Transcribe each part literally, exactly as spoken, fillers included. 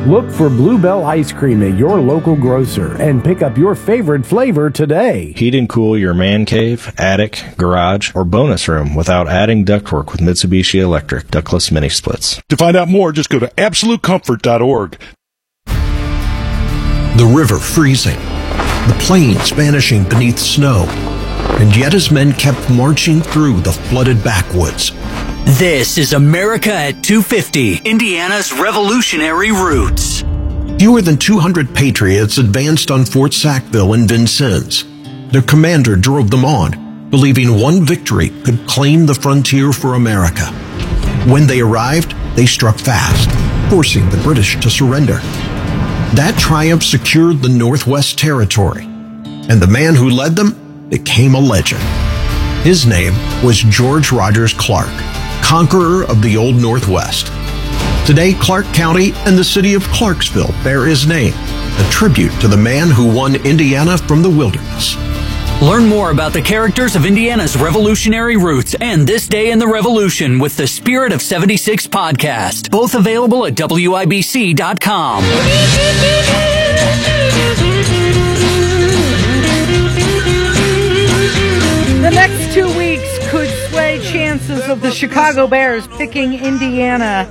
Look for Bluebell Ice Cream at your local grocer and pick up your favorite flavor today. Heat and cool your man cave, attic, garage, or bonus room without adding ductwork with Mitsubishi Electric ductless mini splits. To find out more, just go to absolute comfort dot org. The river freezing, the plains vanishing beneath snow, and yet as men kept marching through the flooded backwoods. This is America at two fifty, Indiana's revolutionary roots. Fewer than two hundred patriots advanced on Fort Sackville in Vincennes. Their commander drove them on, believing one victory could claim the frontier for America. When they arrived, they struck fast, forcing the British to surrender. That triumph secured the Northwest Territory, and the man who led them became a legend. His name was George Rogers Clark, conqueror of the Old Northwest. Today, Clark County and the city of Clarksville bear his name, a tribute to the man who won Indiana from the wilderness. Learn more about the characters of Indiana's revolutionary roots and this day in the revolution with the Spirit of seventy-six podcast, both available at W I B C dot com. The next two weeks could sway chances of the Chicago Bears picking Indiana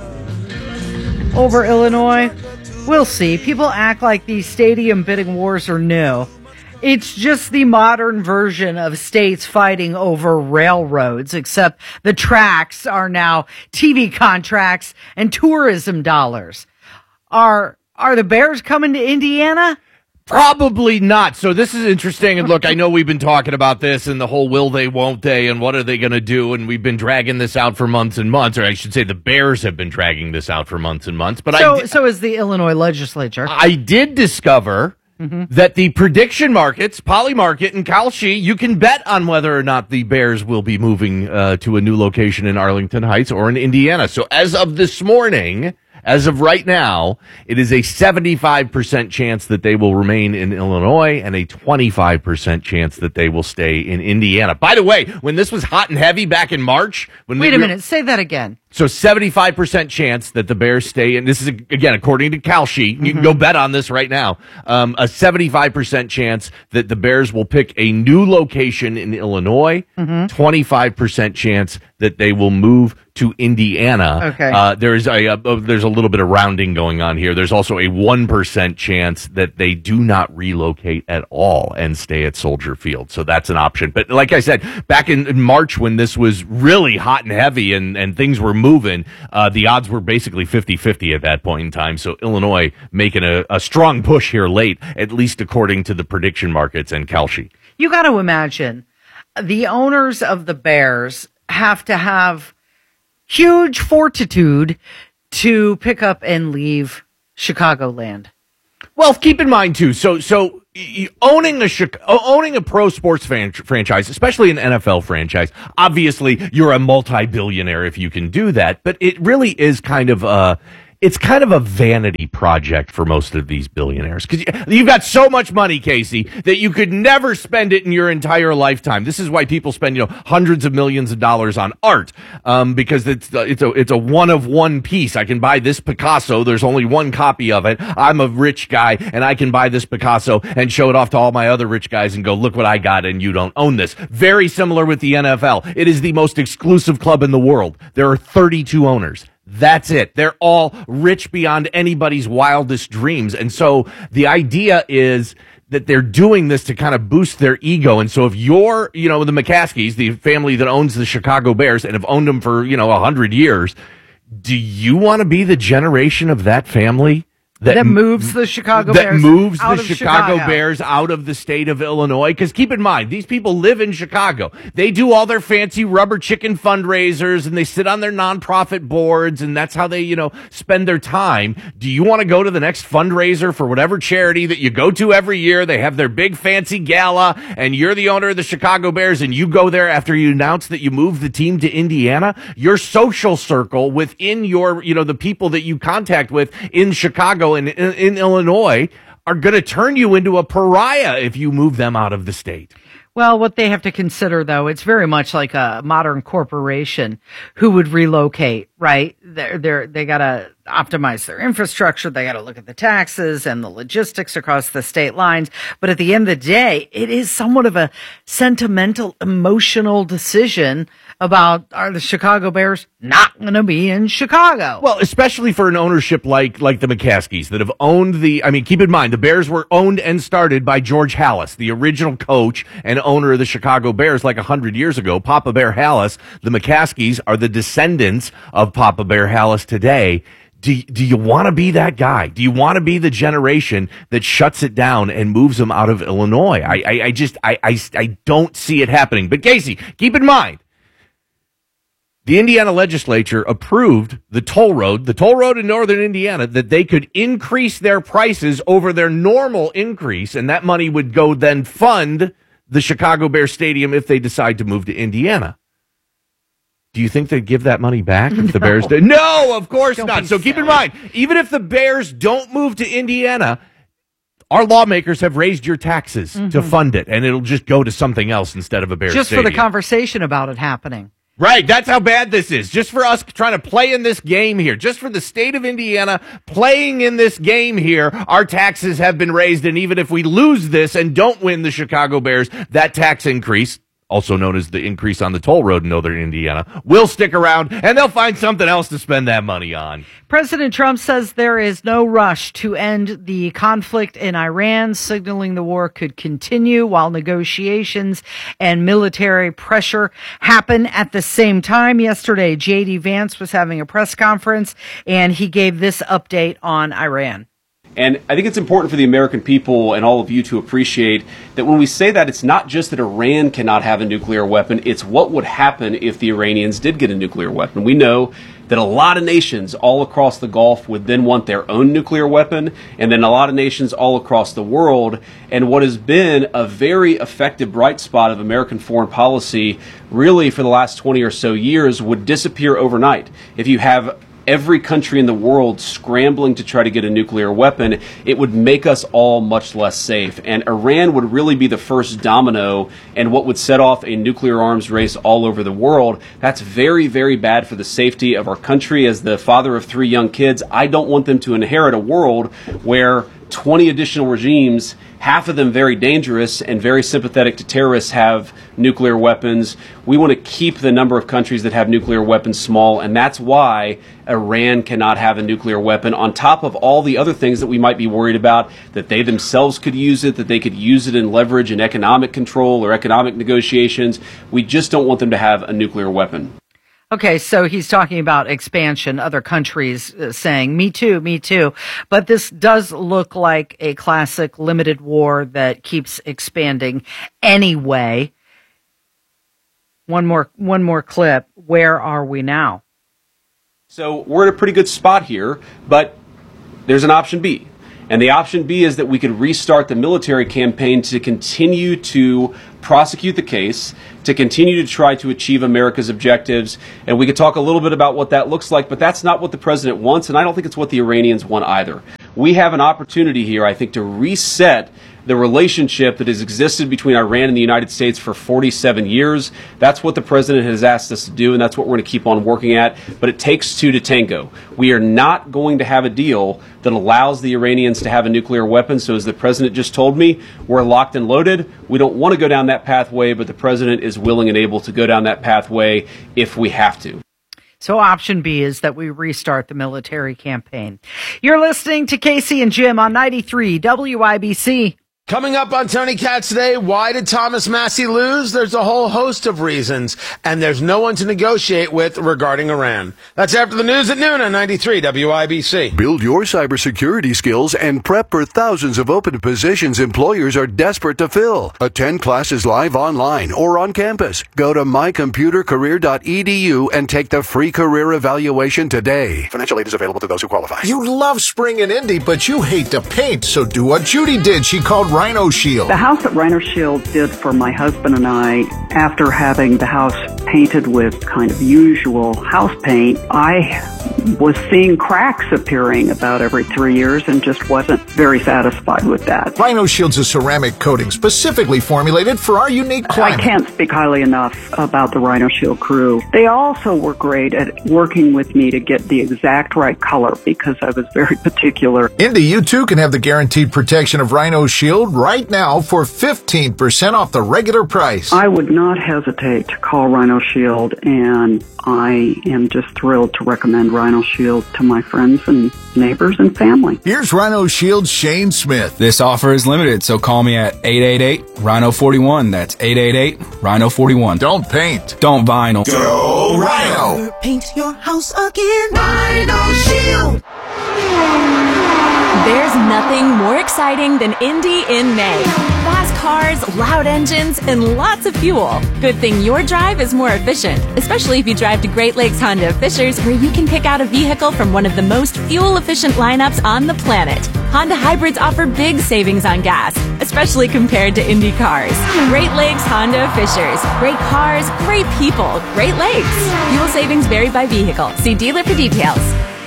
over Illinois. We'll see. People act like these stadium bidding wars are new. It's just the modern version of states fighting over railroads, except the tracks are now T V contracts and tourism dollars. Are are the Bears coming to Indiana? Probably not. So this is interesting. And look, I know we've been talking about this and the whole will they, won't they, and what are they going to do? And we've been dragging this out for months and months, or I should say the Bears have been dragging this out for months and months. But so, I di- so is the Illinois legislature. I did discover mm-hmm. that the prediction markets, Polymarket and Kalshi, you can bet on whether or not the Bears will be moving uh, to a new location in Arlington Heights or in Indiana. So as of this morning, as of right now, it is a seventy-five percent chance that they will remain in Illinois and a twenty-five percent chance that they will stay in Indiana. By the way, when this was hot and heavy back in March, when wait we, a minute, say that again. So seventy-five percent chance that the Bears stay in. This is, again, according to Kalshi. You mm-hmm. can go bet on this right now. Um, a seventy-five percent chance that the Bears will pick a new location in Illinois. Mm-hmm. twenty-five percent chance that they will move to Indiana. Okay. Uh, there's a, a there's a little bit of rounding going on here. There's also a one percent chance that they do not relocate at all and stay at Soldier Field. So that's an option. But like I said, back in, in March when this was really hot and heavy and, and things were moving, uh, the odds were basically fifty-fifty at that point in time. So Illinois making a, a strong push here late, at least according to the prediction markets and Kalshi. You got to imagine the owners of the Bears have to have huge fortitude to pick up and leave Chicagoland. Well, keep in mind too. So, so owning a owning a pro sports fan, franchise, especially an N F L franchise, obviously you're a multi-billionaire if you can do that. But it really is kind of a it's kind of a vanity project for most of these billionaires because you've got so much money, Casey, that you could never spend it in your entire lifetime. This is why people spend, you know, hundreds of millions of dollars on art, um, because it's it's a it's a one of one piece. I can buy this Picasso. There's only one copy of it. I'm a rich guy, and I can buy this Picasso and show it off to all my other rich guys and go, look what I got, and you don't own this. Very similar with the N F L. It is the most exclusive club in the world. There are thirty-two owners. That's it. They're all rich beyond anybody's wildest dreams. And so the idea is that they're doing this to kind of boost their ego. And so if you're, you know, the McCaskies, the family that owns the Chicago Bears and have owned them for, you know, a hundred years, do you want to be the generation of that family? That, that moves the Chicago that Bears moves out the of Chicago Chicago. Bears out of the state of Illinois. Because keep in mind, these people live in Chicago. They do all their fancy rubber chicken fundraisers, and they sit on their nonprofit boards, and that's how they, you know, spend their time. Do you want to go to the next fundraiser for whatever charity that you go to every year? They have their big fancy gala, and you're the owner of the Chicago Bears, and you go there after you announce that you moved the team to Indiana. Your social circle within your, you know, the people that you contact with in Chicago and in, in Illinois are going to turn you into a pariah if you move them out of the state. Well, what they have to consider, though, it's very much like a modern corporation who would relocate, right? They're, they're, they got to optimize their infrastructure. They got to look at the taxes and the logistics across the state lines. But at the end of the day, it is somewhat of a sentimental, emotional decision about, are the Chicago Bears not going to be in Chicago? Well, especially for an ownership like like the McCaskies that have owned the, I mean, keep in mind, the Bears were owned and started by George Halas, the original coach and owner of the Chicago Bears like one hundred years ago, Papa Bear Halas. The McCaskies are the descendants of Papa Bear Halas today. Do, do you want to be that guy? Do you want to be the generation that shuts it down and moves them out of Illinois? I, I, I just, I, I, I don't see it happening. But Casey, keep in mind, the Indiana legislature approved the toll road, the toll road in northern Indiana, that they could increase their prices over their normal increase, and that money would go then fund the Chicago Bears Stadium if they decide to move to Indiana. Do you think they'd give that money back if the No. Bears did? No, of course Don't not. be So keep in silly. mind, even if the Bears don't move to Indiana, our lawmakers have raised your taxes to fund it, and it'll just go to something else instead of a Bears Just Stadium. for the conversation about it happening. Right, that's how bad this is. Just for us trying to play in this game here, just for the state of Indiana playing in this game here, our taxes have been raised, and even if we lose this and don't win the Chicago Bears, that tax increase, also known as the increase on the toll road in northern Indiana, will stick around, and they'll find something else to spend that money on. President Trump says there is no rush to end the conflict in Iran, signaling the war could continue while negotiations and military pressure happen at the same time. Yesterday, J D Vance was having a press conference, and he gave this update on Iran. And I think it's important for the American people and all of you to appreciate that when we say that, it's not just that Iran cannot have a nuclear weapon, it's what would happen if the Iranians did get a nuclear weapon. We know that a lot of nations all across the Gulf would then want their own nuclear weapon, and then a lot of nations all across the world. And what has been a very effective bright spot of American foreign policy, really for the last twenty or so years, would disappear overnight. If you have every country in the world scrambling to try to get a nuclear weapon, it would make us all much less safe. And Iran would really be the first domino and what would set off a nuclear arms race all over the world. That's very, very bad for the safety of our country. As the father of three young kids, I don't want them to inherit a world where twenty additional regimes, half of them very dangerous and very sympathetic to terrorists, have nuclear weapons. We want to keep the number of countries that have nuclear weapons small, and that's why Iran cannot have a nuclear weapon, on top of all the other things that we might be worried about, that they themselves could use it, that they could use it in leverage and economic control or economic negotiations. We just don't want them to have a nuclear weapon. Okay, so he's talking about expansion, other countries uh, saying, me too, me too. But this does look like a classic limited war that keeps expanding anyway. One more, one more clip. Where are we now? So we're in a pretty good spot here, but there's an option B. And the option B is that we could restart the military campaign to continue to prosecute the case, to continue to try to achieve America's objectives. And we could talk a little bit about what that looks like, but that's not what the president wants, and I don't think it's what the Iranians want either. We have an opportunity here, I think, to reset the relationship that has existed between Iran and the United States for forty-seven years. That's what the president has asked us to do, and that's what we're going to keep on working at. But it takes two to tango. We are not going to have a deal that allows the Iranians to have a nuclear weapon. So as the president just told me, we're locked and loaded. We don't want to go down that pathway, but the president is willing and able to go down that pathway if we have to. So option B is that we restart the military campaign. You're listening to Casey and Jim on ninety-three W I B C. Coming up on Tony Katz today, why did Thomas Massie lose? There's a whole host of reasons, and there's no one to negotiate with regarding Iran. That's after the news at noon on ninety-three W I B C. Build your cybersecurity skills and prep for thousands of open positions employers are desperate to fill. Attend classes live online or on campus. Go to my computer career dot e d u and take the free career evaluation today. Financial aid is available to those who qualify. You love spring and Indy, but you hate to paint, so do what Judy did. She called Rhino Shield. The house that Rhino Shield did for my husband and I, after having the house painted with kind of usual house paint, I was seeing cracks appearing about every three years and just wasn't very satisfied with that. Rhino Shield's a ceramic coating specifically formulated for our unique climate. I can't speak highly enough about the Rhino Shield crew. They also were great at working with me to get the exact right color because I was very particular. Indy, you too can have the guaranteed protection of Rhino Shield right now for fifteen percent off the regular price. I would not hesitate to call Rhino Shield, and I am just thrilled to recommend Rhino Shield to my friends and neighbors and family. Here's Rhino Shield's Shane Smith. This offer is limited, so call me at eight eight eight, Rhino forty-one. That's eight eight eight, Rhino forty-one. Don't paint. Don't vinyl. Go Rhino. Paint your house again. Rhino Shield. There's nothing more exciting than Indy in May. Fast cars, loud engines, and lots of fuel. Good thing your drive is more efficient, especially if you drive to Great Lakes Honda of Fishers, where you can pick out a vehicle from one of the most fuel-efficient lineups on the planet. Honda hybrids offer big savings on gas, especially compared to Indy cars. Great Lakes Honda of Fishers. Great cars, great people, Great Lakes. Fuel savings vary by vehicle. See dealer for details.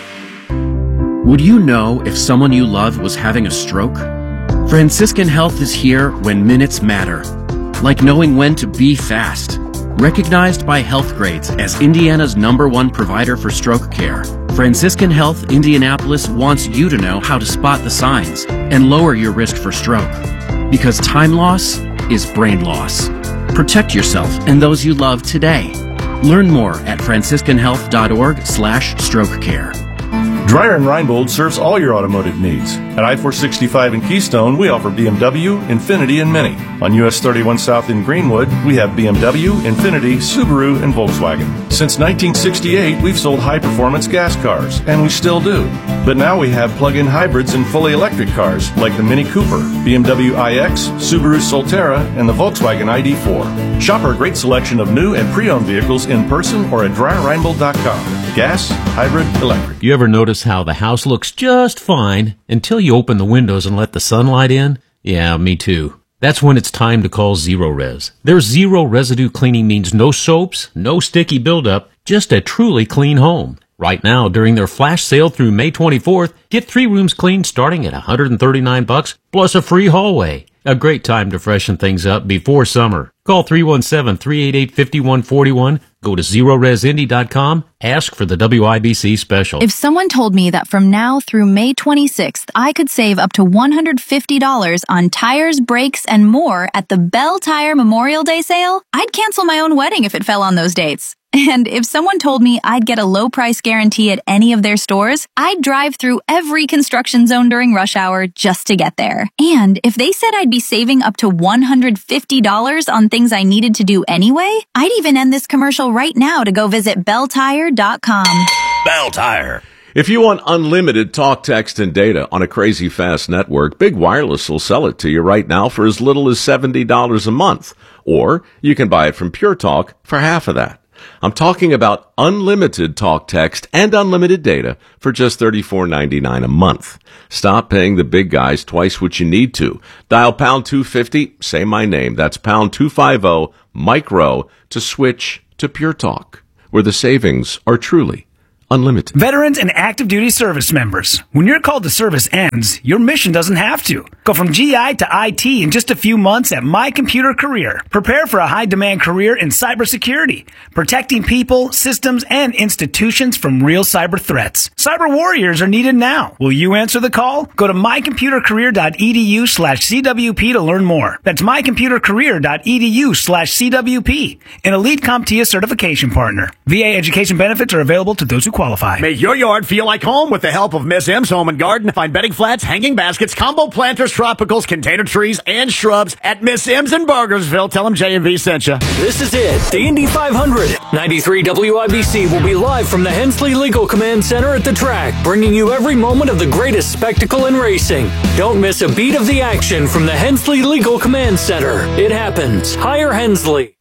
Would you know if someone you love was having a stroke? Franciscan Health is here when minutes matter. Like knowing when to be fast. Recognized by Healthgrades as Indiana's number one provider for stroke care, Franciscan Health Indianapolis wants you to know how to spot the signs and lower your risk for stroke. Because time loss is brain loss. Protect yourself and those you love today. Learn more at franciscan health dot org slash stroke care. Dreyer and Reinbold serves all your automotive needs. At I four sixty-five in Keystone, we offer B M W, Infiniti, and Mini. On U S thirty-one South in Greenwood, we have B M W, Infiniti, Subaru, and Volkswagen. Since nineteen sixty-eight, we've sold high-performance gas cars, and we still do. But now we have plug-in hybrids and fully electric cars like the Mini Cooper, B M W iX, Subaru Solterra, and the Volkswagen I D four. Shop our great selection of new and pre-owned vehicles in person or at Dreyer Reinbold dot com. Gas, hybrid, electric. You ever notice how the house looks just fine until you open the windows and let the sunlight in? Yeah, me too. That's when it's time to call Zero Res. Their zero residue cleaning means no soaps, no sticky buildup, just a truly clean home. Right now, during their flash sale through May twenty-fourth, get three rooms cleaned starting at one hundred thirty-nine bucks plus a free hallway. A great time to freshen things up before summer. Call three one seven, three eight eight, five one four one. Go to zero res indy dot com. Ask for the W I B C special. If someone told me that from now through May twenty-sixth, I could save up to one hundred fifty dollars on tires, brakes, and more at the Bell Tire Memorial Day sale, I'd cancel my own wedding if it fell on those dates. And if someone told me I'd get a low price guarantee at any of their stores, I'd drive through every construction zone during rush hour just to get there. And if they said I'd be saving up to one hundred fifty dollars on things I needed to do anyway, I'd even end this commercial right now to go visit bell tire dot com. Bell Tire. If you want unlimited talk, text, and data on a crazy fast network, Big Wireless will sell it to you right now for as little as seventy dollars a month. Or you can buy it from Pure Talk for half of that. I'm talking about unlimited talk, text, and unlimited data for just thirty-four ninety-nine a month. Stop paying the big guys twice what you need to. Dial pound two fifty, say my name. That's pound two fifty, micro, to switch to Pure Talk, where the savings are truly unlimited. Veterans and active duty service members. When your call to service ends, your mission doesn't have to. Go from G I to I T in just a few months at My Computer Career. Prepare for a high-demand career in cybersecurity, protecting people, systems, and institutions from real cyber threats. Cyber warriors are needed now. Will you answer the call? Go to my computer career dot e d u slash c w p to learn more. That's my computer career dot e d u slash c w p. An elite CompTIA certification partner. V A education benefits are available to those who qualify. Make your yard feel like home with the help of Miss M's Home and Garden. Find bedding flats, hanging baskets, combo planters, tropicals, container trees, and shrubs at Miss M's in Burgersville. Tell them J and V sent you. This is it, the Indy five hundred. ninety-three W I B C will be live from the Hensley Legal Command Center at the track, bringing you every moment of the greatest spectacle in racing. Don't miss a beat of the action from the Hensley Legal Command Center. It happens. Hire Hensley.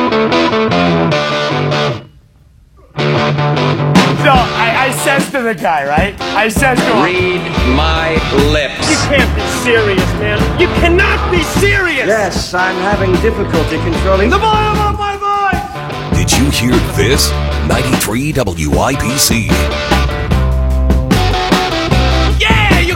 So, I, I says to the guy, right? I says to him, read my lips. You can't be serious, man. You cannot be serious! Yes, I'm having difficulty controlling the volume of my voice! Did you hear this? ninety-three W I B C.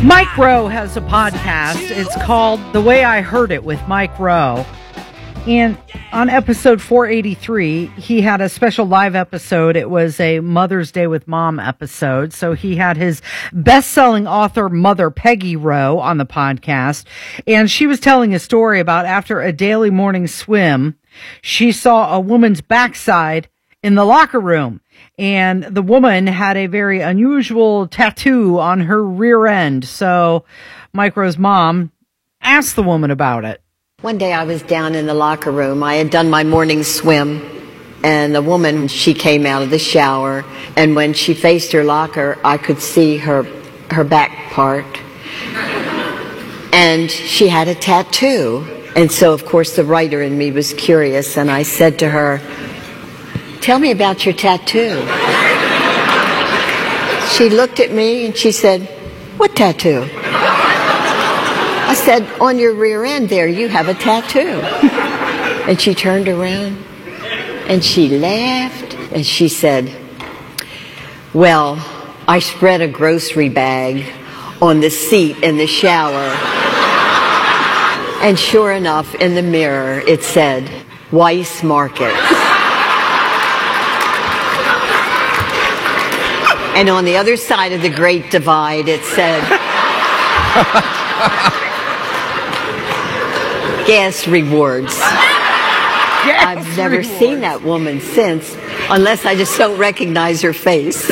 Mike Rowe has a podcast. It's called The Way I Heard It with Mike Rowe. And on episode four eighty-three, he had a special live episode. It was a Mother's Day with Mom episode. So he had his best-selling author, mother, Peggy Rowe, on the podcast. And she was telling a story about after a daily morning swim, she saw a woman's backside in the locker room. And the woman had a very unusual tattoo on her rear end. So Mike Rowe's mom asked the woman about it. One day I was down in the locker room. I had done my morning swim, and the woman, she came out of the shower, and when she faced her locker, I could see her her back part. And she had a tattoo. And so, of course, the writer in me was curious, and I said to her, "Tell me about your tattoo." She looked at me and she said, "What tattoo?" I said, "On your rear end there, you have a tattoo." And she turned around and she laughed and she said, "Well, I spread a grocery bag on the seat in the shower. And sure enough, in the mirror, it said, Weiss Market. And on the other side of the Great Divide, it said, Gas Rewards." Gas I've never rewards. seen that woman since, unless I just don't recognize her face.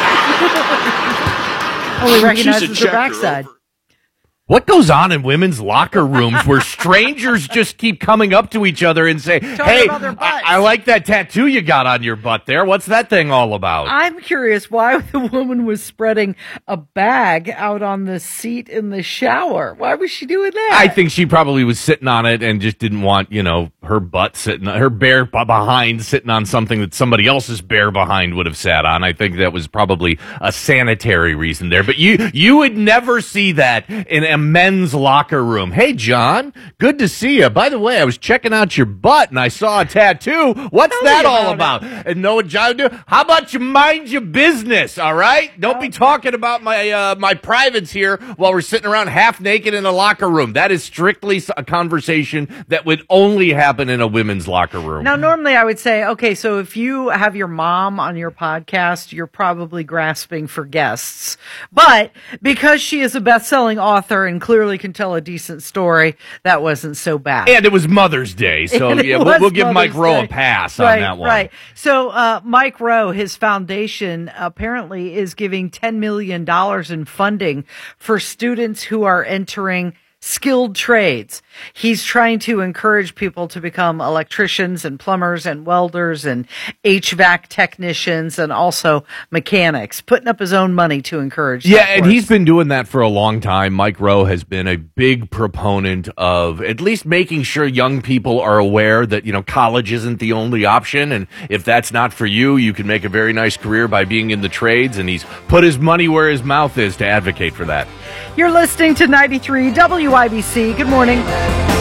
Only recognizes her backside. What goes on in women's locker rooms where strangers just keep coming up to each other and say, "Hey, I, I like that tattoo you got on your butt there. What's that thing all about?" I'm curious why the woman was spreading a bag out on the seat in the shower. Why was she doing that? I think she probably was sitting on it and just didn't want, you know, her butt sitting, her bare b- behind sitting on something that somebody else's bare behind would have sat on. I think that was probably a sanitary reason there. But you, you would never see that in a men's locker room. "Hey, John, good to see you. By the way, I was checking out your butt and I saw a tattoo. What's Tell that me all about about?" And know what John do? "How about you mind your business, all right? Don't be talking about my uh, my privates here while we're sitting around half naked in a locker room." That is strictly a conversation that would only happen in a women's locker room. Now, normally I would say, okay, so if you have your mom on your podcast, you're probably grasping for guests. But because she is a best-selling author and clearly can tell a decent story, that wasn't so bad. And it was Mother's Day, so And it yeah, we'll, was we'll give Mike Mother's Rowe Day. a pass right, on that one. Right. So uh, Mike Rowe, his foundation apparently is giving ten million dollars in funding for students who are entering skilled trades. He's trying to encourage people to become electricians and plumbers and welders and H V A C technicians and also mechanics, putting up his own money to encourage. Yeah, that and course. he's been doing that for a long time. Mike Rowe has been a big proponent of at least making sure young people are aware that, you know, college isn't the only option. And if that's not for you, you can make a very nice career by being in the trades. And he's put his money where his mouth is to advocate for that. You're listening to ninety-three W I B C. Good morning.